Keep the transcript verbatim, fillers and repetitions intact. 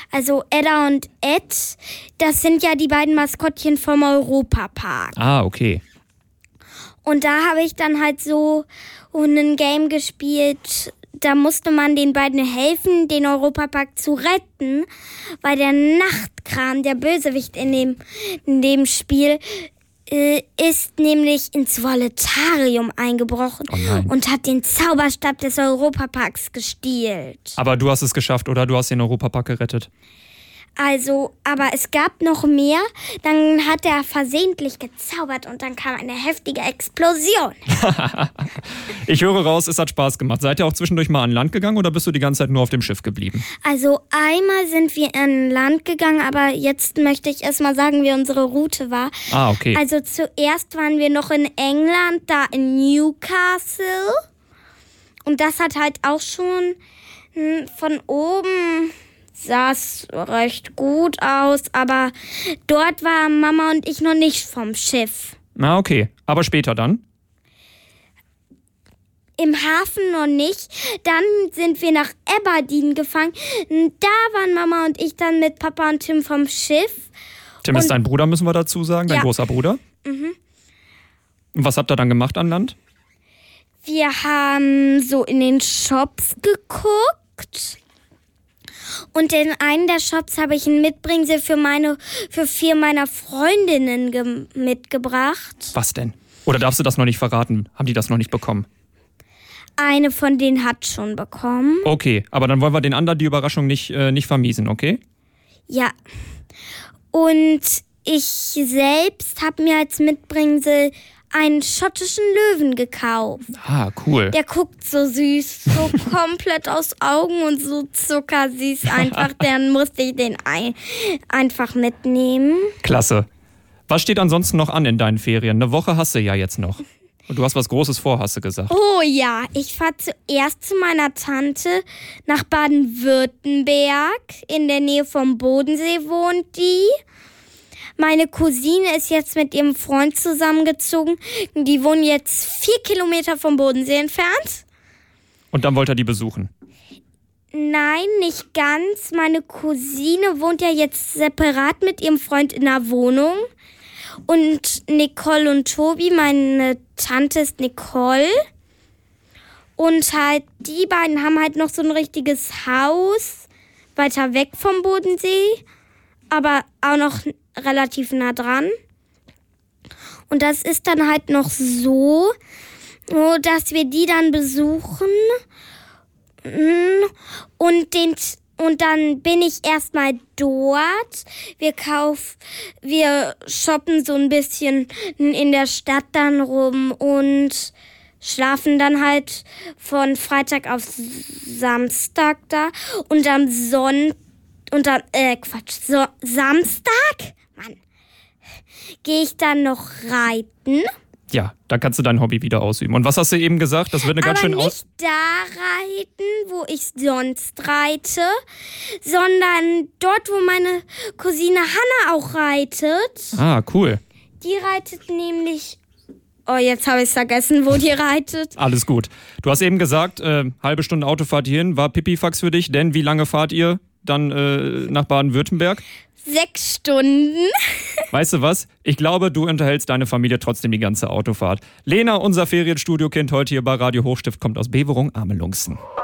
Also Edda und Ed, das sind ja die beiden Maskottchen vom Europapark. Ah, okay. Und da habe ich dann halt so ein Game gespielt, da musste man den beiden helfen, den Europapark zu retten, weil der Nachtkram, der Bösewicht in dem, in dem Spiel, äh, ist nämlich ins Voletarium eingebrochen oh nein. und hat den Zauberstab des Europaparks gestiehlt. Aber du hast es geschafft, oder? Du hast den Europapark gerettet. Also, aber es gab noch mehr. Dann hat er versehentlich gezaubert und dann kam eine heftige Explosion. Ich höre raus, es hat Spaß gemacht. Seid ihr auch zwischendurch mal an Land gegangen oder bist du die ganze Zeit nur auf dem Schiff geblieben? Also einmal sind wir an Land gegangen, aber jetzt möchte ich erst mal sagen, wie unsere Route war. Ah, okay. Also zuerst waren wir noch in England, da in Newcastle. Und das hat halt auch schon hm, von oben... sah es recht gut aus, aber dort waren Mama und ich noch nicht vom Schiff. Na, okay. Aber später dann? Im Hafen noch nicht. Dann sind wir nach Aberdeen gefahren. Da waren Mama und ich dann mit Papa und Tim vom Schiff. Tim und ist dein Bruder, müssen wir dazu sagen, dein ja. großer Bruder. Mhm. Und was habt ihr dann gemacht an Land? Wir haben so in den Shops geguckt. Und in einem der Shops habe ich ein Mitbringsel für meine, für vier meiner Freundinnen ge- mitgebracht. Was denn? Oder darfst du das noch nicht verraten? Haben die das noch nicht bekommen? Eine von denen hat schon bekommen. Okay, aber dann wollen wir den anderen die Überraschung nicht, äh, nicht vermiesen, okay? Ja. Und ich selbst habe mir als Mitbringsel einen schottischen Löwen gekauft. Ah, cool. Der guckt so süß, so komplett aus Augen und so zuckersüß einfach. Dann musste ich den ein, einfach mitnehmen. Klasse. Was steht ansonsten noch an in deinen Ferien? Eine Woche hast du ja jetzt noch. Und du hast was Großes vor, hast du gesagt. Oh ja, ich fahre zuerst zu meiner Tante nach Baden-Württemberg. In der Nähe vom Bodensee wohnt die. Meine Cousine ist jetzt mit ihrem Freund zusammengezogen. Die wohnen jetzt vier Kilometer vom Bodensee entfernt. Und dann wollt ihr die besuchen? Nein, nicht ganz. Meine Cousine wohnt ja jetzt separat mit ihrem Freund in einer Wohnung. Und Nicole und Tobi, meine Tante ist Nicole. Und halt, die beiden haben halt noch so ein richtiges Haus weiter weg vom Bodensee. Aber auch noch relativ nah dran. Und das ist dann halt noch so, dass wir die dann besuchen. Und, den, und dann bin ich erstmal dort. Wir kaufen, wir shoppen so ein bisschen in der Stadt dann rum und schlafen dann halt von Freitag auf Samstag da. Und am Sonntag, und am, äh, Quatsch, so, Samstag, Mann, gehe ich dann noch reiten. Ja, da kannst du dein Hobby wieder ausüben. Und was hast du eben gesagt? Das wird eine ganz Aber schön nicht aus... da reiten, wo ich sonst reite, sondern dort, wo meine Cousine Hanna auch reitet. Ah, cool. Die reitet nämlich... Oh, jetzt habe ich es vergessen, wo die reitet. Alles gut. Du hast eben gesagt, äh, halbe Stunde Autofahrt hierhin war Pipifax für dich, denn wie lange fahrt ihr dann äh, nach Baden-Württemberg? Sechs Stunden. Weißt du was? Ich glaube, du unterhältst deine Familie trotzdem die ganze Autofahrt. Lena, unser Ferienstudio-Kind heute hier bei Radio Hochstift, kommt aus Beverung-Amelungsen.